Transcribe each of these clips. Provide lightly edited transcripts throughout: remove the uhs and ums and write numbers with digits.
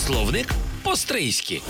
Словник по-стрийськи.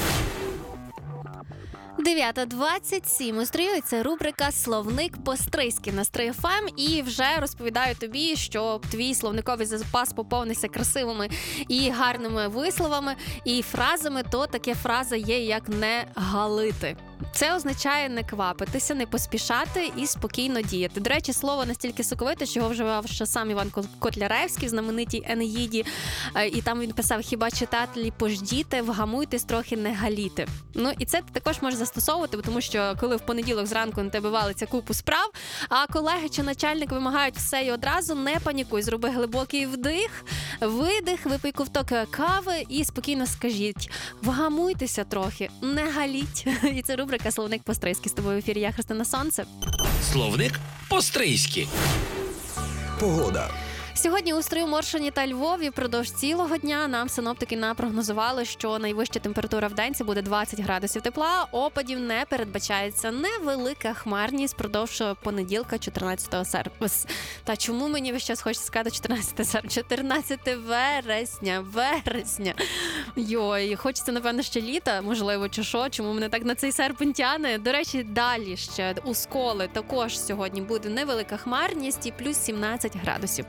9:27 у Стрию. Це рубрика «Словник по-стрийськи» на Стрий ФМ. І вже розповідаю тобі, що твій словниковий запас поповнився красивими і гарними висловами і фразами, то таке фраза є, як «не галити». Це означає не квапитися, не поспішати і спокійно діяти. До речі, слово настільки соковите, що його вживав ще сам Іван Котляревський в знаменитій «Енеїді». І там він писав: «Хіба читателі пождіте, вгамуйтесь трохи, не галіти». Ну і це ти також можеш застосовувати, тому що коли в понеділок зранку на тебе валиться купу справ, а колеги чи начальник вимагають все і одразу, не панікуй, зроби глибокий вдих, видих, випий ковток кави і спокійно скажіть: вгамуйтеся трохи, не галіть. І це рубрика «Словник по-стрийськи». З тобою в ефірі я, Христина Сонце. Словник по-стрийськи. Погода. Сьогодні у Стрию, Моршині та Львові впродовж цілого дня нам синоптики напрогнозували, що найвища температура в день – це буде 20 градусів тепла, опадів не передбачається, невелика хмарність впродовж понеділка, 14 серпня. Та чому мені весь час хочеться сказати 14 серпня? 14 вересня. Йой, хочеться, напевно, ще літа, можливо, чи що, чому мене так на цей серпень тяне. До речі, далі ще у Сколи також сьогодні буде невелика хмарність і плюс 17 градусів.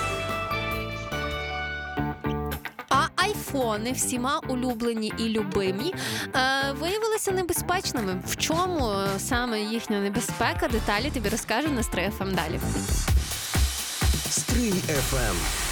А айфони, всіма улюблені і любимі, виявилися небезпечними. В чому саме їхня небезпека? Деталі тобі розкажу на Стрий ФМ далі. Стрий ФМ.